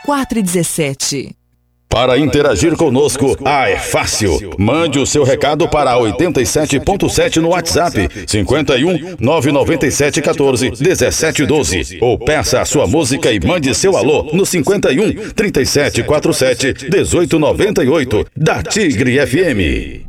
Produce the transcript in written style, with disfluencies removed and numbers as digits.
417. Para interagir conosco, é fácil. Mande o seu recado para 87.7 no WhatsApp, 51 997 14 17 12. Ou peça a sua música e mande seu alô no 51 37 47 18 98 da Tigre FM.